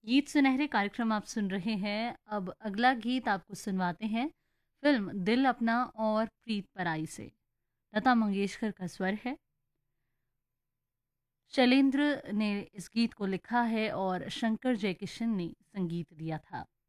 गीत सुनहरे कार्यक्रम आप सुन रहे हैं। अब अगला गीत आपको सुनवाते हैं फिल्म दिल अपना और प्रीत पराई से। लता मंगेशकर का स्वर है। शैलेंद्र ने इस गीत को लिखा है और शंकर जयकिशन ने संगीत दिया था।